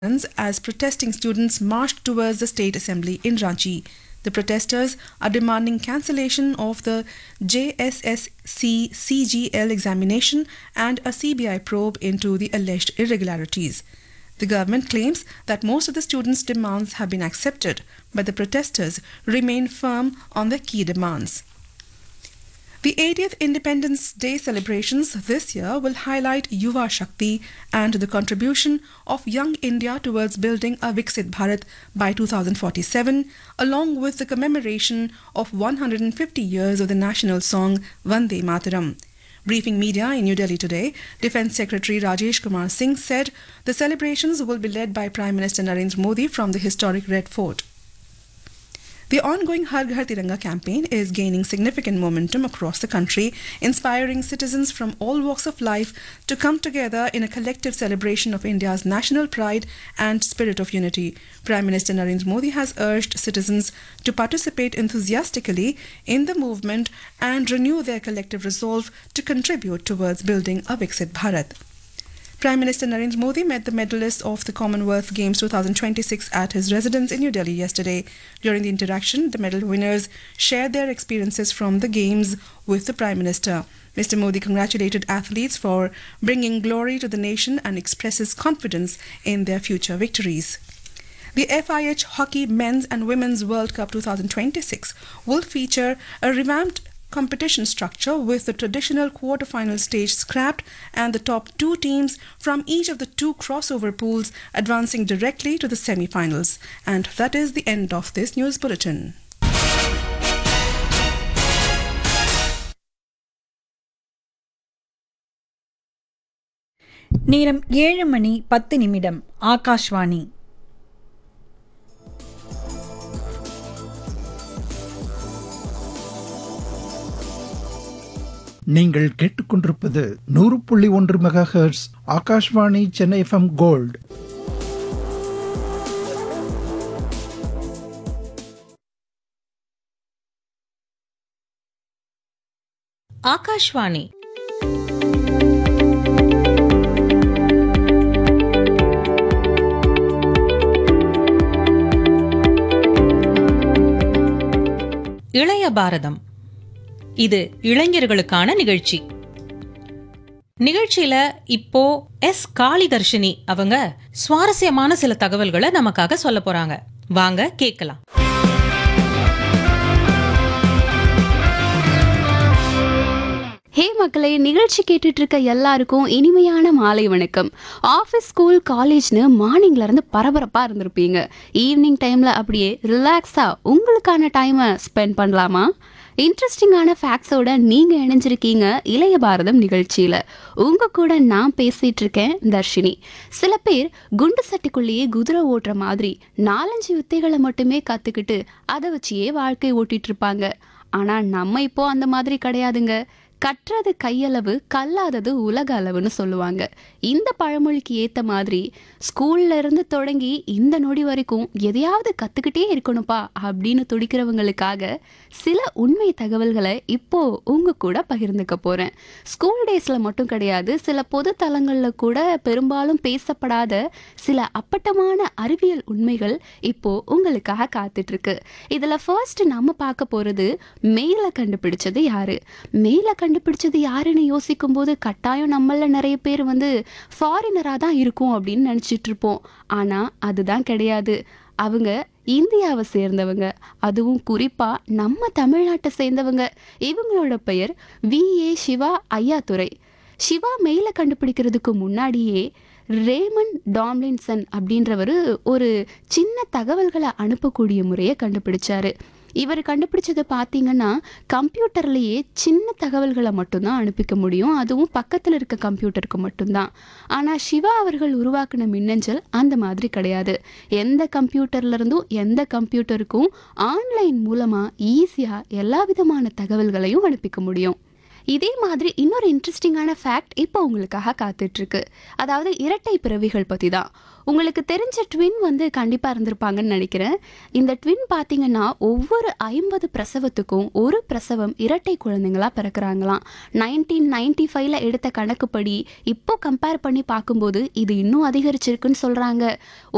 as protesting students marched towards the State Assembly in Ranchi. The protesters are demanding cancellation of the JSSC CGL examination and a CBI probe into the alleged irregularities. The government claims that most of the students' demands have been accepted, but the protesters remain firm on their key demands. The 80th Independence Day celebrations this year will highlight Yuva Shakti and the contribution of young India towards building a Viksit Bharat by 2047, along with the commemoration of 150 years of the national song Vande Mataram. Briefing media in New Delhi today, Defence Secretary Rajesh Kumar Singh said the celebrations will be led by Prime Minister Narendra Modi from the historic Red Fort. The ongoing Har Ghar Tiranga campaign is gaining significant momentum across the country, inspiring citizens from all walks of life to come together in a collective celebration of India's national pride and spirit of unity. Prime Minister Narendra Modi has urged citizens to participate enthusiastically in the movement and renew their collective resolve to contribute towards building a Viksit Bharat. Prime Minister Narendra Modi met the medalists of the Commonwealth Games 2026 at his residence in New Delhi yesterday. During the interaction, the medal winners shared their experiences from the Games with the Prime Minister. Mr. Modi congratulated athletes for bringing glory to the nation and expresses confidence in their future victories. The FIH Hockey Men's and Women's World Cup 2026 will feature a revamped competition structure with the traditional quarter-final stage scrapped and the top two teams from each of the two crossover pools advancing directly to the semi-finals. And that is the end of this news bulletin. நேரம் 7:10 ஆகாஷ்வாணி. நீங்கள் கேட்டுக்கொண்டிருப்பது 100.1 megahertz Akashvani Chennai FM gold. Akashvani இளைய பாரதம். இது இளைஞர்களுக்கான நிகழ்ச்சி. நிகழ்ச்சியில இப்போ S காளிதர்ஷினி அவங்க சுவாரஸ்யமான சில தகவல்களை நமக்காக சொல்ல போறாங்க. வாங்க கேட்கலாம். ஹே மக்களே, நிகழ்ச்சி கேட்டுட்டு இருக்க எல்லாருக்கும் இனிமையான மாலை வணக்கம். ஆஃபீஸ், ஸ்கூல், காலேஜ்னு மார்னிங்ல இருந்து பரபரப்பா இருந்திருப்பீங்க. ஈவினிங் டைம்ல அப்படியே ரிலாக்ஸா உங்களுக்கான டைமை ஸ்பெண்ட் பண்ணலாமா? இன்ட்ரெஸ்டிங்கான ஃபேக்ட்ஸோட நீங்க இணைஞ்சிருக்கீங்க இளைய பாரதம் நிகழ்ச்சியில. உங்க கூட நான் பேசிட்டு இருக்கேன் தர்ஷினி. சில பேர் குண்டு சட்டிக்குள்ளேயே குதிரை ஓட்டுற மாதிரி 4-5 வித்தைகளை மட்டுமே கத்துக்கிட்டு அதை வச்சியே வாழ்க்கை ஓட்டிட்டு இருப்பாங்க. ஆனா நம்ம இப்போ அந்த மாதிரி கிடையாதுங்க. கற்றது கையளவு, கல்லாதது உலக அளவுன்னு சொல்லுவாங்க. இந்த பழமொழிக்கு ஏற்ற மாதிரி ஸ்கூல்ல இருந்து தொடங்கி இந்த நொடி வரைக்கும் எதையாவது கற்றுக்கிட்டே இருக்கணும்ப்பா அப்படின்னு துடிக்கிறவங்களுக்காக சில உண்மை தகவல்களை இப்போ உங்க கூட பகிர்ந்துக்க போறேன். ஸ்கூல் டேஸ்ல மட்டும் கிடையாது, சில பொது தளங்களில் கூட பெரும்பாலும் பேசப்படாத சில அப்பட்டமான அறிவியல் உண்மைகள் இப்போ உங்களுக்காக காத்துட்டு இருக்கு. இதுல ஃபர்ஸ்ட் நம்ம பார்க்க போறது மெயில கண்டுபிடிச்சது யாரு. மெயில கண்டுபிடிச்சது யாருன்னு யோசிக்கும் போது கட்டாயம் நம்மள நிறைய பேர் ஃபாரினரா தான் இருக்கும் அப்படின்னு நினைச்சிட்டு இருப்போம். ஆனா அதுதான் கிடையாது. அவங்க இந்தியாவை சேர்ந்தவங்க, அதுவும் குறிப்பா நம்ம தமிழ்நாட்டை சேர்ந்தவங்க. இவங்களோட பெயர் VA சிவா ஐயாதுரை. சிவா மெயில கண்டுபிடிக்கிறதுக்கு முன்னாடியே ரேமன் டாம்லின்சன் அப்படின்றவர் ஒரு சின்ன தகவல்களை அனுப்பக்கூடிய முறையை கண்டுபிடிச்சாரு. இவர் கண்டுபிடிச்சதை பார்த்தீங்கன்னா கம்ப்யூட்டர்லேயே சின்ன தகவல்களை மட்டும்தான் அனுப்பிக்க முடியும், அதுவும் பக்கத்தில் இருக்க கம்ப்யூட்டருக்கு மட்டும்தான். ஆனால் சிவா அவர்கள் உருவாக்கின மின்னஞ்சல் அந்த மாதிரி கிடையாது. எந்த கம்ப்யூட்டர்லேருந்தும் எந்த கம்ப்யூட்டருக்கும் ஆன்லைன் மூலமாக ஈஸியாக எல்லா விதமான தகவல்களையும் அனுப்பிக்க முடியும். இதே மாதிரி இன்னொரு இன்ட்ரெஸ்டிங்கான ஃபேக்ட் இப்போ உங்களுக்காக காத்துட்ருக்கு. அதாவது இரட்டை பிறவிகள் பற்றி தான். உங்களுக்கு தெரிஞ்ச ட்வின் கண்டிப்பாக இருந்திருப்பாங்கன்னு நினைக்கிறேன். இந்த ட்வின் பார்த்தீங்கன்னா ஒவ்வொரு 50 பிரசவத்துக்கும் ஒரு பிரசவம் இரட்டை குழந்தைங்களாக பிறக்கிறாங்களாம். 1995 எடுத்த கணக்குப்படி இப்போ கம்பேர் பண்ணி பார்க்கும்போது இது இன்னும் அதிகரிச்சிருக்குன்னு சொல்கிறாங்க.